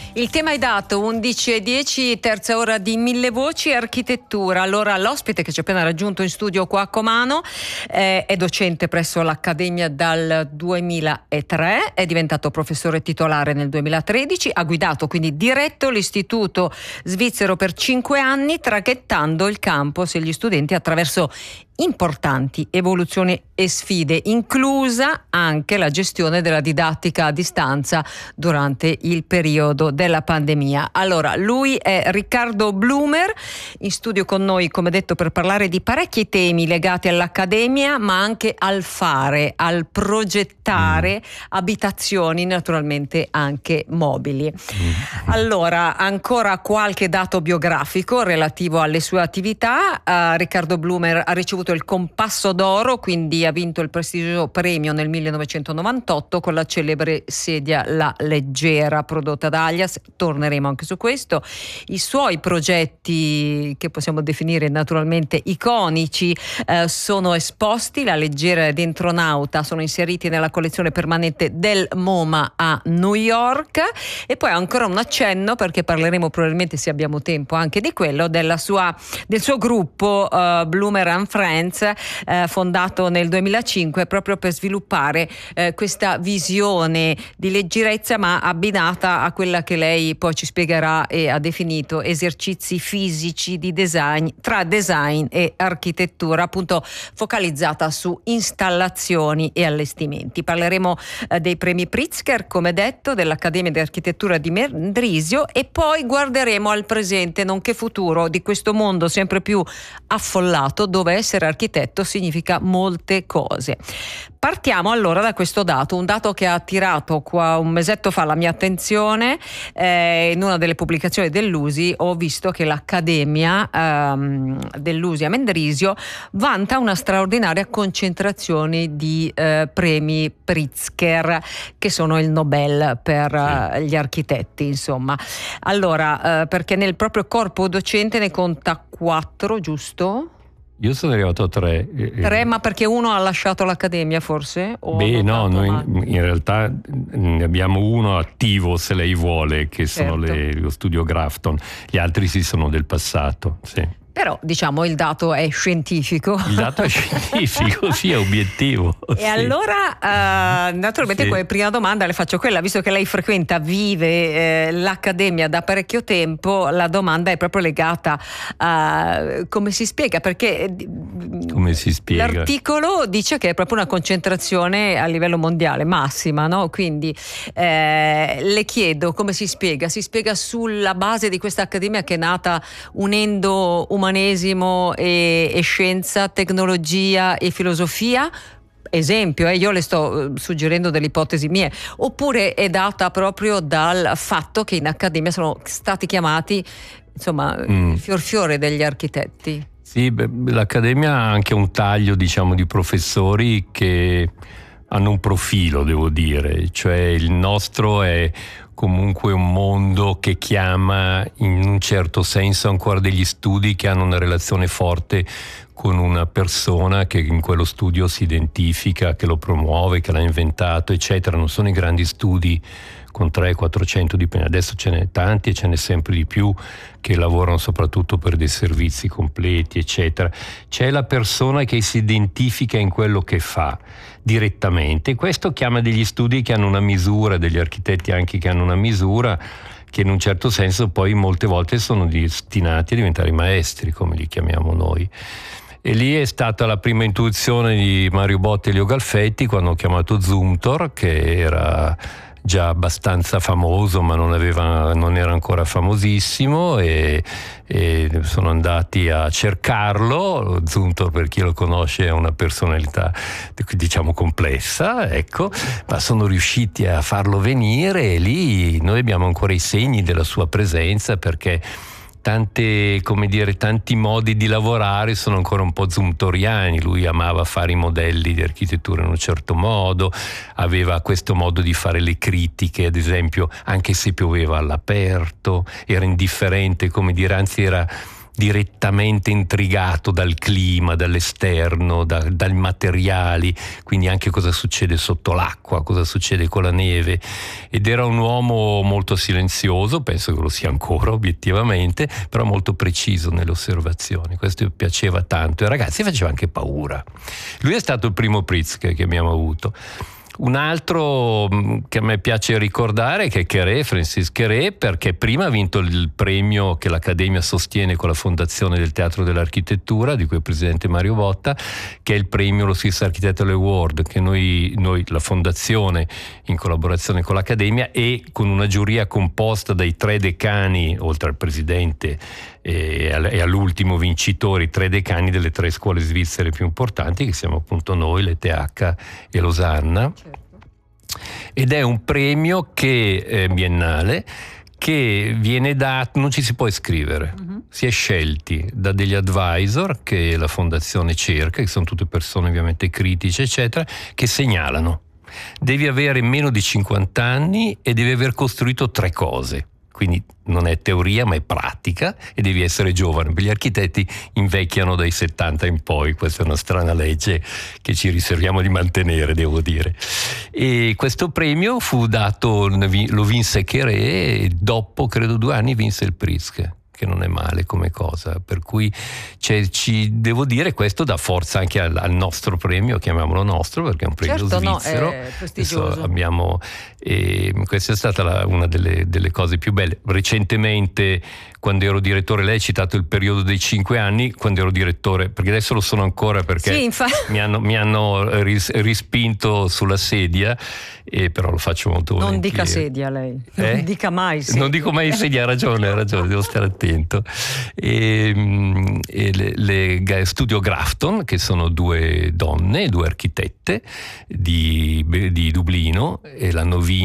Il tema è dato 11:10, terza ora di Mille Voci, architettura. Allora l'ospite che ci ha appena raggiunto in studio qua a Comano è docente presso l'Accademia dal 2003, è diventato professore titolare nel 2013, ha guidato, quindi diretto l'istituto svizzero per 5 anni, traghettando il campus e gli studenti attraverso importanti evoluzioni e sfide, inclusa anche la gestione della didattica a distanza durante il periodo della pandemia. Allora, lui è Riccardo Blumer, in studio con noi, come detto, per parlare di parecchi temi legati all'Accademia, ma anche al fare, al progettare abitazioni, naturalmente anche mobili. Allora, ancora qualche dato biografico relativo alle sue attività. Riccardo Blumer ha ricevuto il Compasso d'Oro, quindi ha vinto il prestigioso premio nel 1998 con la celebre sedia La Leggera prodotta da Alias. Torneremo anche su questo. I suoi progetti, che possiamo definire naturalmente iconici, sono esposti. La Leggera ed Entronauta sono inseriti nella collezione permanente del MoMA a New York. E poi ancora un accenno, perché parleremo probabilmente, se abbiamo tempo, anche di quello, del suo gruppo Blumer and Friends, fondato nel 2005 proprio per sviluppare questa visione di leggerezza, ma abbinata a quella che lei poi ci spiegherà e ha definito esercizi fisici di design, tra design e architettura, appunto focalizzata su installazioni e allestimenti. Parleremo dei premi Pritzker, come detto, dell'Accademia di Architettura di Mendrisio, e poi guarderemo al presente nonché futuro di questo mondo sempre più affollato, dove essere architetto significa molte cose. Partiamo allora da questo dato, un dato che ha attirato qua un mesetto fa la mia attenzione. In una delle pubblicazioni dell'USI ho visto che l'Accademia dell'USI a Mendrisio vanta una straordinaria concentrazione di premi Pritzker, che sono il Nobel per gli architetti, insomma. Allora, perché nel proprio corpo docente ne conta 4, giusto? Io sono arrivato a 3. 3, ma perché uno ha lasciato l'Accademia, forse? No, noi in realtà ne abbiamo uno attivo, se lei vuole, che sono lo studio Grafton. Gli altri sì sono del passato, sì. Però diciamo il dato è scientifico. Il dato è scientifico, sì, è obiettivo. E allora, naturalmente come prima domanda le faccio quella, visto che lei vive l'Accademia da parecchio tempo, la domanda è proprio legata a come si spiega, perché come si spiega? L'articolo dice che è proprio una concentrazione a livello mondiale, massima, no? Quindi le chiedo come si spiega? Si spiega sulla base di questa Accademia che è nata unendo umanesimo e scienza, tecnologia e filosofia? Esempio, io le sto suggerendo delle ipotesi mie, oppure è data proprio dal fatto che in Accademia sono stati chiamati, insomma, il fior degli architetti? Sì, l'Accademia ha anche un taglio, diciamo, di professori che hanno un profilo, devo dire, cioè il nostro è comunque un mondo che chiama in un certo senso ancora degli studi che hanno una relazione forte con una persona che in quello studio si identifica, che lo promuove, che l'ha inventato, eccetera. Non sono i grandi studi con 300-400 dipendenti, adesso ce n'è tanti e ce n'è sempre di più che lavorano soprattutto per dei servizi completi, eccetera. C'è la persona che si identifica in quello che fa direttamente. Questo chiama degli studi che hanno una misura, degli architetti anche che hanno una misura, che in un certo senso poi molte volte sono destinati a diventare maestri, come li chiamiamo noi. E lì è stata la prima intuizione di Mario Botta e Leo Galfetti, quando ho chiamato Zumthor, che era già abbastanza famoso ma non era ancora famosissimo, e sono andati a cercarlo. Zumthor, per chi lo conosce, è una personalità, diciamo, complessa, ecco, ma sono riusciti a farlo venire, e lì noi abbiamo ancora i segni della sua presenza, perché tanti modi di lavorare sono ancora un po' zumthoriani. Lui amava fare i modelli di architettura in un certo modo, aveva questo modo di fare le critiche, ad esempio, anche se pioveva all'aperto, era indifferente, anzi era direttamente intrigato dal clima, dall'esterno, dai materiali, quindi anche cosa succede sotto l'acqua, cosa succede con la neve, ed era un uomo molto silenzioso, penso che lo sia ancora obiettivamente, però molto preciso nelle osservazioni. Questo mi piaceva tanto, e ai ragazzi faceva anche paura. Lui è stato il primo Pritzker che abbiamo avuto. Un altro che a me piace ricordare è che Queré, Francis Queré, perché prima ha vinto il premio che l'Accademia sostiene con la Fondazione del Teatro dell'Architettura, di cui è presidente Mario Botta, che è il premio, lo Swiss Architectural Award, che noi la Fondazione, in collaborazione con l'Accademia e con una giuria composta dai 3 decani, oltre al presidente e all'ultimo vincitore, i 3 decani delle 3 scuole svizzere più importanti, che siamo appunto noi, l'ETH e Losanna. Ed è un premio che è biennale, che viene dato, non ci si può iscrivere, si è scelti da degli advisor che la fondazione cerca, che sono tutte persone ovviamente critiche eccetera, che segnalano: devi avere meno di 50 anni e devi aver costruito 3 cose. Quindi non è teoria ma è pratica, e devi essere giovane. Gli architetti invecchiano dai 70 in poi, questa è una strana legge che ci riserviamo di mantenere, devo dire. E questo premio fu dato, lo vinse Queré, e dopo credo 2 anni vinse il Pritzker, che non è male come cosa, per cui devo dire, questo dà forza anche al nostro premio, chiamiamolo nostro perché è un premio svizzero, è prestigioso. Questa è stata una delle cose più belle. Recentemente, quando ero direttore, lei ha citato il periodo dei 5 anni, quando ero direttore, perché adesso lo sono ancora, perché sì, mi hanno rispinto sulla sedia, però lo faccio molto volentieri. Non dica sedia lei, non dica mai sedia. Non dico mai sedia, ha ragione, devo stare attento. Studio Grafton, che sono 2 donne, 2 architette di Dublino, e l'hanno vinto